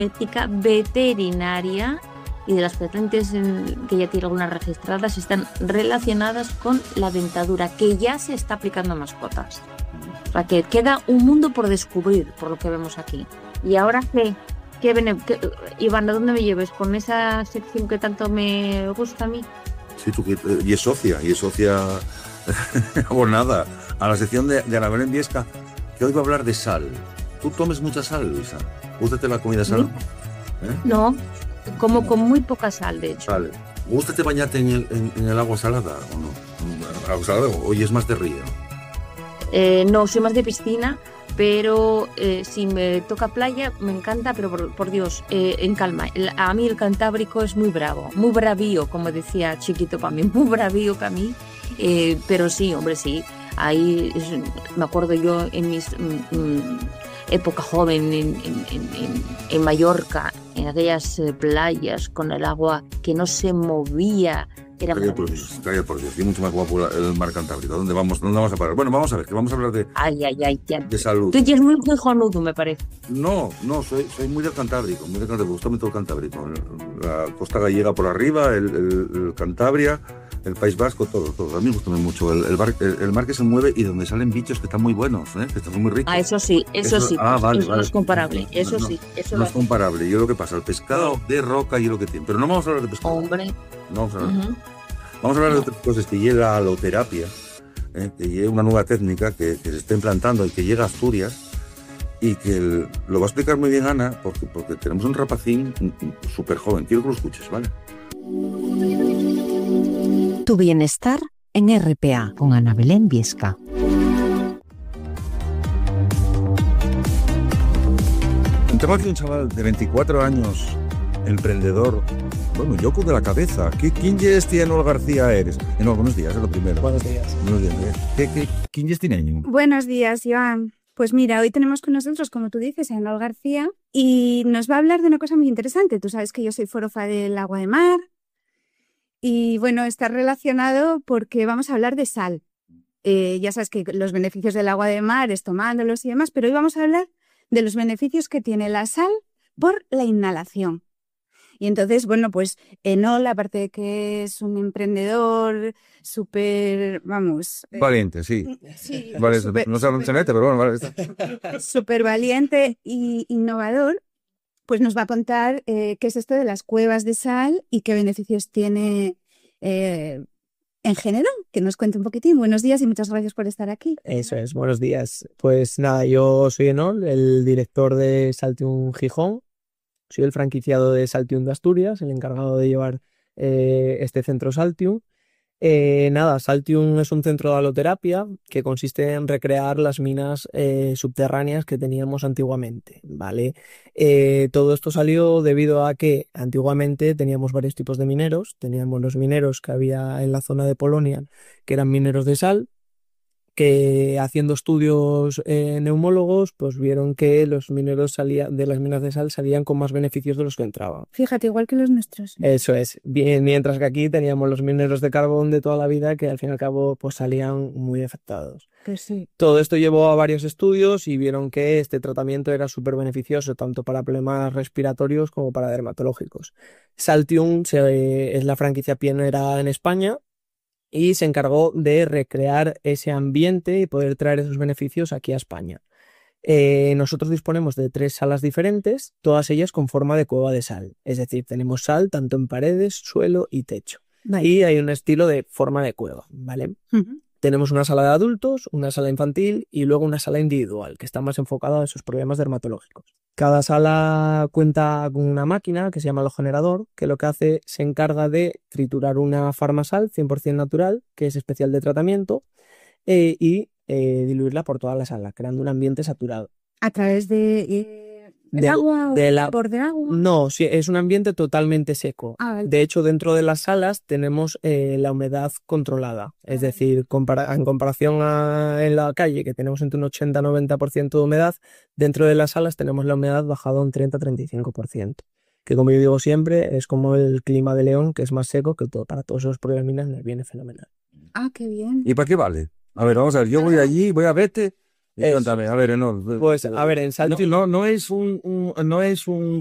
ética veterinaria y de las patentes que ya tiene algunas registradas están relacionadas con la dentadura, que ya se está aplicando a mascotas. O sea, que queda un mundo por descubrir, por lo que vemos aquí. ¿Y ahora qué? Iván, ¿a dónde me lleves con esa sección que tanto me gusta a mí? Sí, y es socia abonada a la sección de Ana Belén Viesca, que hoy va a hablar de sal. ¿Tú tomes mucha sal, Luisa? ¿Gústate la comida sal? No, como con muy poca sal, de hecho. Vale. ¿Gústate bañarte en el agua salada o no? ¿Agua salada o es más de río? No, soy más de piscina, pero si me toca playa me encanta, pero por Dios, en calma. A mí el Cantábrico es muy bravo, muy bravío, como decía Chiquito para mí, muy bravío para mí, pero sí, hombre, sí. Ahí me acuerdo yo en mis época joven en Mallorca, en aquellas playas con el agua que no se movía. Calla por Dios, y mucho más guapo el mar Cantábrico. ¿Dónde vamos a parar? Bueno, vamos a ver, que vamos a hablar de salud. Tú ya es muy cojonudo, me parece. No, soy muy del Cantábrico, me gusta mucho el Cantábrico. La costa gallega por arriba, el Cantabria, el País Vasco, todo. A mí me gusta mucho el mar que se mueve y donde salen bichos que están muy buenos, que están muy ricos. Eso sí. Vale. No es comparable, eso sí. No es comparable. Yo lo que pasa, el pescado de roca y lo que tiene. Pero no vamos a hablar de pescado. Hombre. No vamos a hablar. Vamos a hablar de otras cosas, que llega la aloterapia, que llega una nueva técnica que se está implantando y que llega a Asturias y que lo va a explicar muy bien Ana, porque tenemos un rapacín súper joven. Quiero que lo escuches, ¿vale? Tu bienestar en RPA con Ana Belén Viesca. Tengo aquí un chaval de 24 años, emprendedor. Bueno, yo con de la cabeza. ¿Quién es Enol García eres? Enol, buenos días, es lo primero. Buenos días. Buenos días. ¿Quién es Tineño? Buenos días, Iván. Pues mira, hoy tenemos con nosotros, como tú dices, a Enol García y nos va a hablar de una cosa muy interesante. Tú sabes que yo soy forofa del agua de mar y bueno, está relacionado porque vamos a hablar de sal. Ya sabes que los beneficios del agua de mar es tomándolos y demás, pero hoy vamos a hablar de los beneficios que tiene la sal por la inhalación. Y entonces, bueno, pues Enol, aparte de que es un emprendedor súper, valiente, sí. Sí. Vale, no sé pero bueno, vale. Súper valiente e innovador, pues nos va a contar qué es esto de las cuevas de sal y qué beneficios tiene en general. Que nos cuente un poquitín. Buenos días y muchas gracias por estar aquí. Eso es, buenos días. Pues nada, yo soy Enol, el director de Saltium Gijón. Soy el franquiciado de Saltium de Asturias, el encargado de llevar este centro Saltium. Saltium es un centro de aloterapia que consiste en recrear las minas subterráneas que teníamos antiguamente, ¿vale? Todo esto salió debido a que antiguamente teníamos varios tipos de mineros. Teníamos los mineros que había en la zona de Polonia, que eran mineros de sal, que haciendo estudios neumólogos, pues vieron que los mineros de las minas de sal salían con más beneficios de los que entraban. Fíjate, igual que los nuestros. Eso es. Bien, mientras que aquí teníamos los mineros de carbón de toda la vida que al fin y al cabo pues salían muy afectados. Pues sí. Todo esto llevó a varios estudios y vieron que este tratamiento era súper beneficioso tanto para problemas respiratorios como para dermatológicos. Saltium es la franquicia pionera en España y se encargó de recrear ese ambiente y poder traer esos beneficios aquí a España. Nosotros disponemos de 3 salas diferentes, todas ellas con forma de cueva de sal. Es decir, tenemos sal tanto en paredes, suelo y techo. Vale. Y hay un estilo de forma de cueva, ¿vale? Uh-huh. Tenemos una sala de adultos, una sala infantil y luego una sala individual, que está más enfocada a esos problemas dermatológicos. Cada sala cuenta con una máquina que se llama halogenerador, que lo que hace se encarga de triturar una farmasal 100% natural, que es especial de tratamiento, y diluirla por toda la sala, creando un ambiente saturado. ¿A través de agua o vapor de agua? No, sí, es un ambiente totalmente seco. Vale. De hecho, dentro de las salas tenemos la humedad controlada. Es decir, en comparación en la calle, que tenemos entre un 80-90% de humedad, dentro de las salas tenemos la humedad bajada a un 30-35%. Que como yo digo siempre, es como el clima de León, que es más seco, que para todos esos problemas nos viene fenomenal. Ah, qué bien. ¿Y para qué vale? A ver, vamos a ver, yo voy allí, voy a verte. Cuéntame, a ver, Pues, a ver, en Saltium no es un